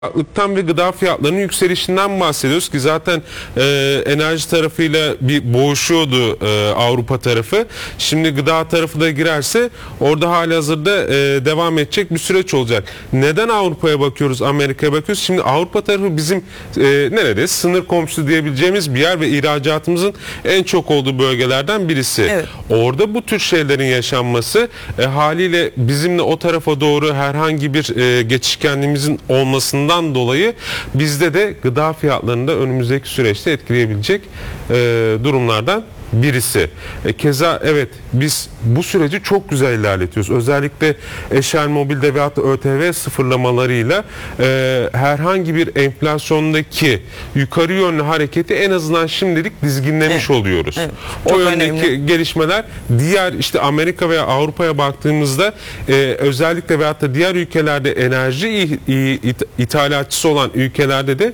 Sıcaklıktan ve gıda fiyatlarının yükselişinden bahsediyoruz ki zaten enerji tarafıyla bir boğuşuyordu Avrupa tarafı. Şimdi gıda tarafı da girerse orada halihazırda devam edecek bir süreç olacak. Neden Avrupa'ya bakıyoruz, Amerika'ya bakıyoruz? Şimdi Avrupa tarafı bizim nerede? Sınır komşusu diyebileceğimiz bir yer ve ihracatımızın en çok olduğu bölgelerden birisi. Evet. Orada bu tür şeylerin yaşanması haliyle bizimle o tarafa doğru herhangi bir geçişkenliğimizin olmasından dolayı bizde de gıda fiyatlarında önümüzdeki süreçte etkileyebilecek durumlardan birisi. Keza evet biz bu süreci çok güzel ilerletiyoruz. Özellikle Eşel Mobil'de veyahut da ÖTV sıfırlamalarıyla herhangi bir enflasyondaki yukarı yönlü hareketi en azından şimdilik dizginlemiş oluyoruz. Evet, o yöndeki önemli gelişmeler diğer işte Amerika veya Avrupa'ya baktığımızda özellikle veyahut da diğer ülkelerde enerji ithalatçısı olan ülkelerde de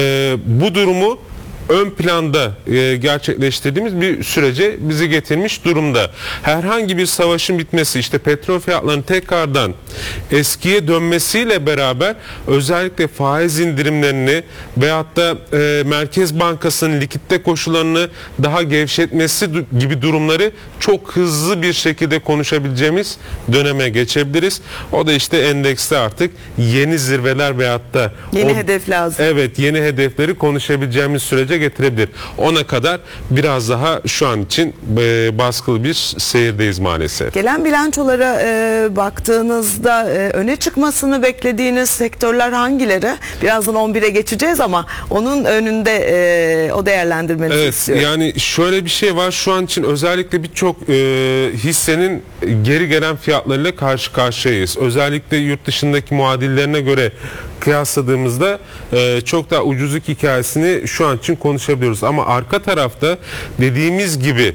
bu durumu ön planda gerçekleştirdiğimiz bir sürece bizi getirmiş durumda. Herhangi bir savaşın bitmesi, işte petrol fiyatlarının tekrardan eskiye dönmesiyle beraber özellikle faiz indirimlerini veyahut da Merkez Bankası'nın likitte koşullarını daha gevşetmesi gibi durumları çok hızlı bir şekilde konuşabileceğimiz döneme geçebiliriz. O da işte endekste artık yeni zirveler veyahut da yeni hedef lazım. Evet, yeni hedefleri konuşabileceğimiz sürece getirebilir. Ona kadar biraz daha şu an için baskılı bir seyirdeyiz maalesef. Gelen bilançolara baktığınızda öne çıkmasını beklediğiniz sektörler hangileri? Birazdan 11'e geçeceğiz ama onun önünde o değerlendirmenizi istiyorum. Yani şöyle bir şey var. Şu an için özellikle birçok hissenin geri gelen fiyatlarıyla karşı karşıyayız. Özellikle yurt dışındaki muadillerine göre kıyasladığımızda çok daha ucuzluk hikayesini şu an için konuşabiliyoruz. Ama arka tarafta dediğimiz gibi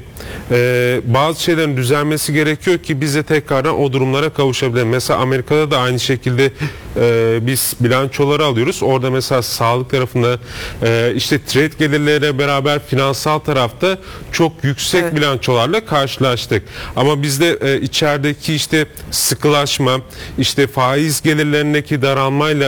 bazı şeylerin düzelmesi gerekiyor ki biz de tekrardan o durumlara kavuşabiliriz. Mesela Amerika'da da aynı şekilde biz bilançoları alıyoruz. Orada mesela sağlık tarafında işte trade gelirleriyle beraber finansal tarafta çok yüksek bilançolarla karşılaştık. Ama bizde içerideki işte sıkılaşma, işte faiz gelirlerindeki daralmayla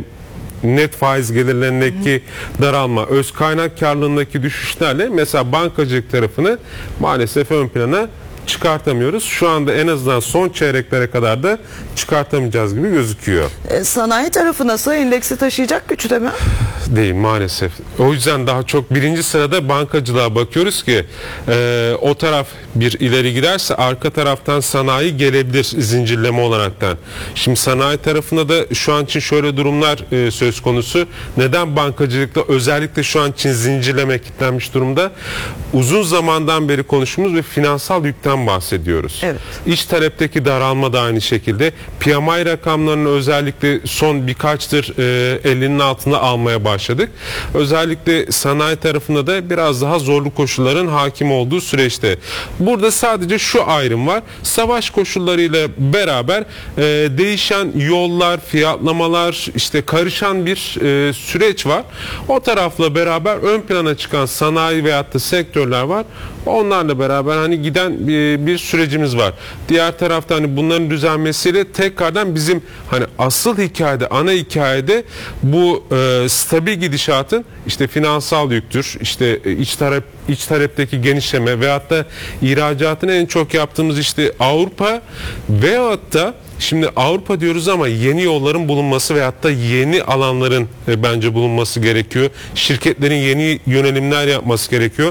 net faiz gelirlerindeki daralma, öz kaynak karlılığındaki düşüşlerle mesela bankacılık tarafını maalesef ön plana çıkartamıyoruz. Şu anda en azından son çeyreklere kadar da çıkartamayacağız gibi gözüküyor. Sanayi tarafı nasıl? Endeksi taşıyacak güçte mi? Değil maalesef. O yüzden daha çok birinci sırada bankacılığa bakıyoruz ki o taraf bir ileri giderse arka taraftan sanayi gelebilir zincirleme olaraktan. Şimdi sanayi tarafında da şu an için şöyle durumlar söz konusu. Neden bankacılıkta özellikle şu an için zincirleme kilitlenmiş durumda? Uzun zamandan beri konuştuğumuz ve finansal yükten bahsediyoruz. Evet. İç talepteki daralma da aynı şekilde. PMI rakamlarını özellikle son birkaçtır 50'nin altında almaya başladık. Özellikle sanayi tarafında da biraz daha zorlu koşulların hakim olduğu süreçte. Burada sadece şu ayrım var. Savaş koşullarıyla beraber değişen yollar, fiyatlamalar, işte karışan bir süreç var. O tarafla beraber ön plana çıkan sanayi veyahut da sektörler var. Onlarla beraber hani giden bir sürecimiz var. Diğer tarafta hani bunların düzelmesiyle tekrardan bizim hani asıl hikayede, ana hikayede bu stabil gidişatın işte finansal yüktür, işte iç talepteki genişleme veyahut da ihracatını en çok yaptığımız işte Avrupa veyahut da şimdi Avrupa diyoruz ama yeni yolların bulunması veyahut da yeni alanların bence bulunması gerekiyor. Şirketlerin yeni yönelimler yapması gerekiyor.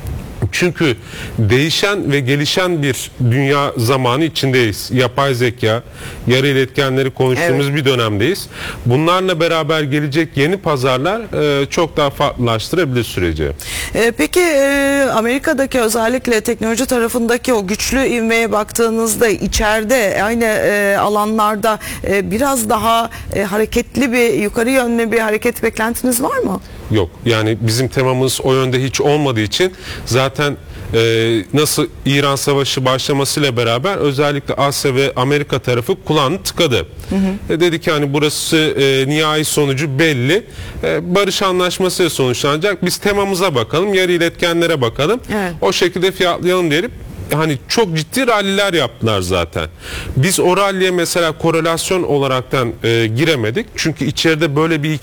Çünkü değişen ve gelişen bir dünya zamanı içindeyiz. Yapay zeka, yarı iletkenleri konuştuğumuz bir dönemdeyiz. Bunlarla beraber gelecek yeni pazarlar çok daha farklılaştırabilir süreci. Peki Amerika'daki özellikle teknoloji tarafındaki o güçlü ivmeye baktığınızda içeride aynı alanlarda biraz daha hareketli bir yukarı yönlü bir hareket beklentiniz var mı? Yok. Yani bizim temamız o yönde hiç olmadığı için zaten nasıl İran Savaşı başlamasıyla beraber özellikle Asya ve Amerika tarafı kulağını tıkadı. Dedi ki hani burası nihai sonucu belli. Barış anlaşmasıyla sonuçlanacak. Biz temamıza bakalım, yarı iletkenlere bakalım. Evet. O şekilde fiyatlayalım diyelim. hani çok ciddi ralliler yaptılar zaten. Biz o ralliye mesela korelasyon olaraktan giremedik. Çünkü içeride böyle bir